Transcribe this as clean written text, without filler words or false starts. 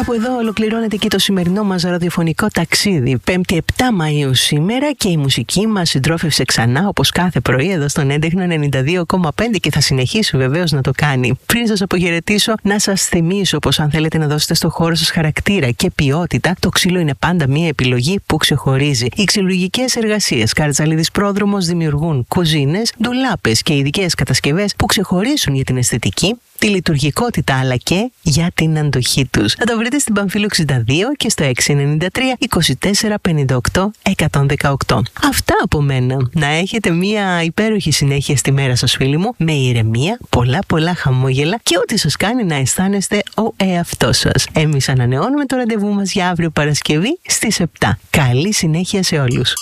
Κάπου εδώ ολοκληρώνεται και το σημερινό μας ραδιοφωνικό ταξίδι. 5η 7 Μαΐου σήμερα και η μουσική μας συντρόφευσε ξανά όπως κάθε πρωί εδώ στον Έντεχνο 92,5 και θα συνεχίσει βεβαίως να το κάνει. Πριν σας αποχαιρετήσω, να σας θυμίσω πως αν θέλετε να δώσετε στο χώρο σας χαρακτήρα και ποιότητα, το ξύλο είναι πάντα μια επιλογή που ξεχωρίζει. Οι ξυλουργικές εργασίες Καρτζαλίδης Πρόδρομος δημιουργούν κουζίνες, ντουλάπες και ειδικές κατασκευές που ξεχωρίζουν για την αισθητική, τη λειτουργικότητα αλλά και για την αντοχή τους. Θα το βρείτε στην Παμφύλου 62 και στο 693 24 58 118. Αυτά από μένα. Να έχετε μια υπέροχη συνέχεια στη μέρα σας, φίλοι μου, με ηρεμία, πολλά χαμόγελα και ό,τι σας κάνει να αισθάνεστε ο εαυτός σας. Εμείς ανανεώνουμε το ραντεβού μας για αύριο Παρασκευή στις 7. Καλή συνέχεια σε όλους.